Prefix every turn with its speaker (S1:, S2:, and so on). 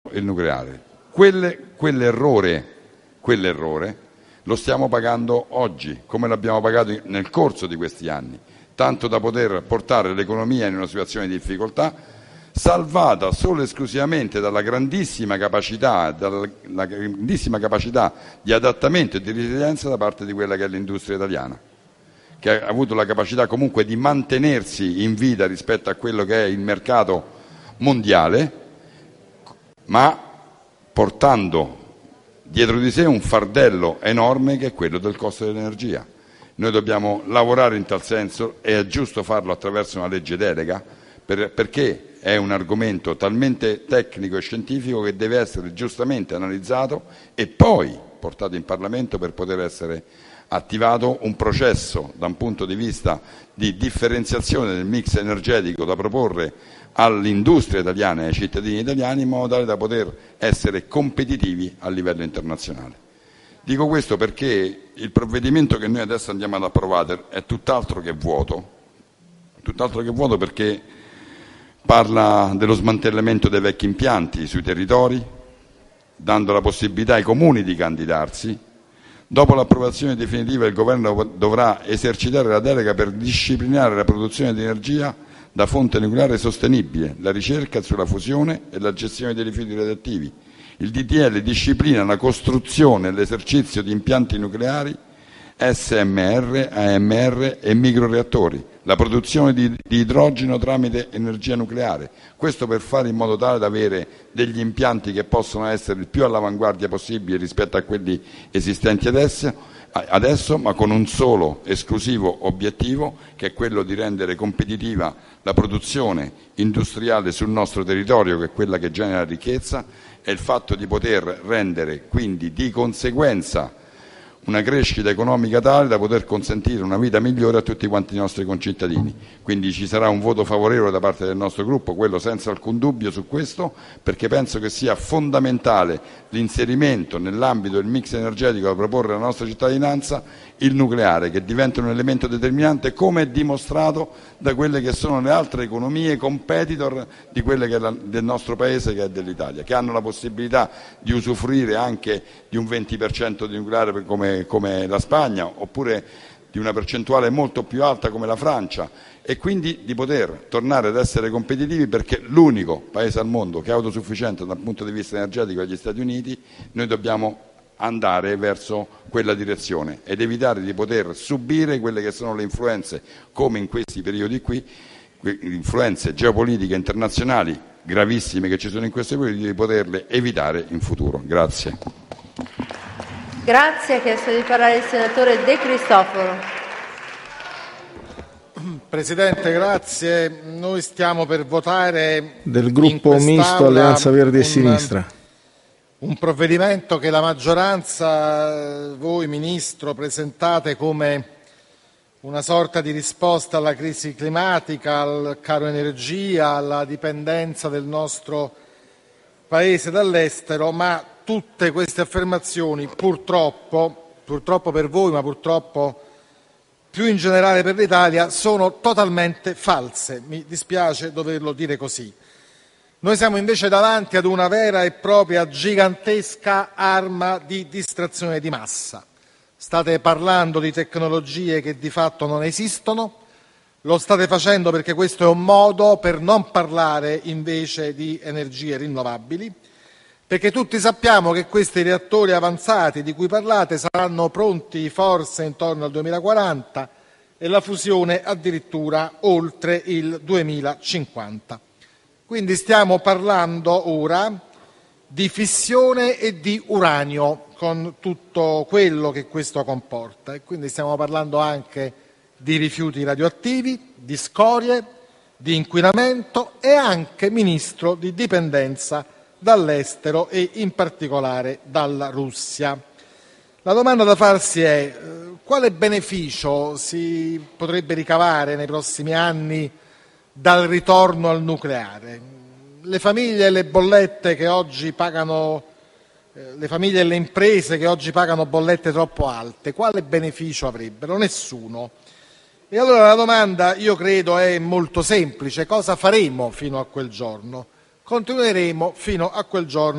S1: il nucleare. Quell'errore lo stiamo pagando oggi, come l'abbiamo pagato nel corso di questi anni, tanto da poter portare l'economia in una situazione di difficoltà, salvata solo e esclusivamente dalla grandissima capacità di adattamento e di resilienza da parte di quella che è l'industria italiana, che ha avuto la capacità comunque di mantenersi in vita rispetto a quello che è il mercato mondiale, ma portando dietro di sé un fardello enorme che è quello del costo dell'energia. Noi dobbiamo lavorare in tal senso e è giusto farlo attraverso una legge delega, perché è un argomento talmente tecnico e scientifico che deve essere giustamente analizzato e poi portato in Parlamento per poter essere attivato un processo da un punto di vista di differenziazione del mix energetico da proporre all'industria italiana e ai cittadini italiani in modo tale da poter essere competitivi a livello internazionale. Dico questo perché il provvedimento che noi adesso andiamo ad approvare è tutt'altro che vuoto perché parla dello smantellamento dei vecchi impianti sui territori, dando la possibilità ai comuni di candidarsi. Dopo l'approvazione definitiva il Governo dovrà esercitare la delega per disciplinare la produzione di energia da fonte nucleare sostenibile, la ricerca sulla fusione e la gestione dei rifiuti radioattivi. Il DDL disciplina la costruzione e l'esercizio di impianti nucleari, SMR, AMR e microreattori, la produzione di idrogeno tramite energia nucleare. Questo per fare in modo tale da avere degli impianti che possono essere il più all'avanguardia possibile rispetto a quelli esistenti adesso, ma con un solo esclusivo obiettivo, che è quello di rendere competitiva la produzione industriale sul nostro territorio, che è quella che genera ricchezza, e il fatto di poter rendere quindi di conseguenza una crescita economica tale da poter consentire una vita migliore a tutti quanti i nostri concittadini. Quindi ci sarà un voto favorevole da parte del nostro gruppo, quello senza alcun dubbio su questo, perché penso che sia fondamentale l'inserimento nell'ambito del mix energetico da proporre alla nostra cittadinanza il nucleare, che diventa un elemento determinante, come è dimostrato da quelle che sono le altre economie competitor di quelle che è del nostro paese, che è dell'Italia, che hanno la possibilità di usufruire anche di un 20% di nucleare come la Spagna, oppure di una percentuale molto più alta come la Francia, e quindi di poter tornare ad essere competitivi, perché l'unico paese al mondo che è autosufficiente dal punto di vista energetico è gli Stati Uniti. Noi dobbiamo andare verso quella direzione ed evitare di poter subire quelle che sono le influenze, come in questi periodi qui, influenze geopolitiche internazionali gravissime che ci sono in questi periodi, di poterle evitare in futuro. Grazie.
S2: Grazie. Ha chiesto di parlare il senatore De Cristofaro.
S3: Presidente, grazie. Noi stiamo per votare
S4: del gruppo misto Alleanza Verdi e Sinistra
S3: un provvedimento che la maggioranza, voi Ministro, presentate come una sorta di risposta alla crisi climatica, al caro energia, alla dipendenza del nostro Paese dall'estero, ma tutte queste affermazioni purtroppo per voi, ma purtroppo più in generale per l'Italia, sono totalmente false. Mi dispiace doverlo dire così. Noi siamo invece davanti ad una vera e propria gigantesca arma di distrazione di massa. State parlando di tecnologie che di fatto non esistono, lo state facendo perché questo è un modo per non parlare invece di energie rinnovabili, perché tutti sappiamo che questi reattori avanzati di cui parlate saranno pronti forse intorno al 2040 e la fusione addirittura oltre il 2050. Quindi stiamo parlando ora di fissione e di uranio, con tutto quello che questo comporta, e quindi stiamo parlando anche di rifiuti radioattivi, di scorie, di inquinamento e anche, Ministro, di dipendenza dall'estero e in particolare dalla Russia. La domanda da farsi è: quale beneficio si potrebbe ricavare nei prossimi anni dal ritorno al nucleare? Le famiglie e le bollette che oggi pagano, le famiglie e le imprese che oggi pagano bollette troppo alte, quale beneficio avrebbero? Nessuno. E allora la domanda, io credo, è molto semplice: cosa faremo fino a quel giorno? Continueremo fino a quel giorno